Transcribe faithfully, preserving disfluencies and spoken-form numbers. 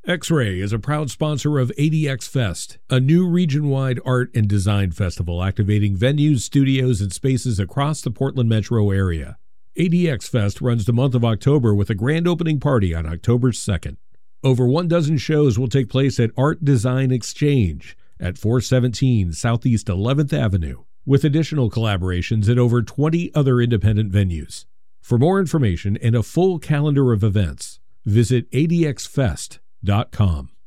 X-Ray is a proud sponsor of A D X Fest, a new region-wide art and design festival activating venues, studios, and spaces across the Portland metro area. A D X Fest runs the month of October with a grand opening party on October second. Over one dozen shows will take place at Art Design Exchange at four seventeen Southeast eleventh Avenue, with additional collaborations at over twenty other independent venues. For more information and a full calendar of events, visit A D X fest dot com.